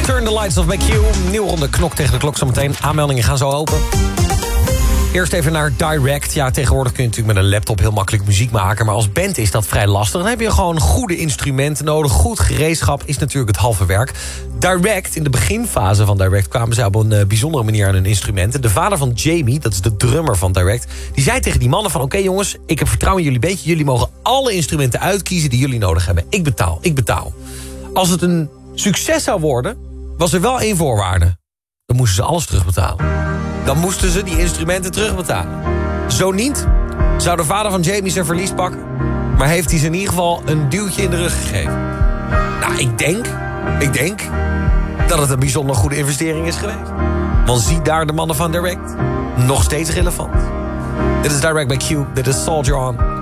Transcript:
Turn the Lights Off by Q. Nieuwe ronde knok tegen de klok zometeen. Aanmeldingen gaan zo open. Eerst even naar Direct. Ja, tegenwoordig kun je natuurlijk met een laptop heel makkelijk muziek maken. Maar als band is dat vrij lastig. Dan heb je gewoon goede instrumenten nodig. Goed gereedschap is natuurlijk het halve werk. Direct, in de beginfase van Direct kwamen ze op een bijzondere manier aan hun instrumenten. De vader van Jamie, dat is de drummer van Direct, die zei tegen die mannen van: oké jongens, ik heb vertrouwen in jullie bandje. Jullie mogen alle instrumenten uitkiezen die jullie nodig hebben. Ik betaal. Als het een succes zou worden, was er wel één voorwaarde. Dan moesten ze alles terugbetalen. Dan moesten ze die instrumenten terugbetalen. Zo niet, zou de vader van Jamie zijn verlies pakken. Maar heeft hij ze in ieder geval een duwtje in de rug gegeven. Nou, ik denk dat het een bijzonder goede investering is geweest. Want zie daar de mannen van Direct. Nog steeds relevant. Dit is Direct by Q. Dit is Soldier On.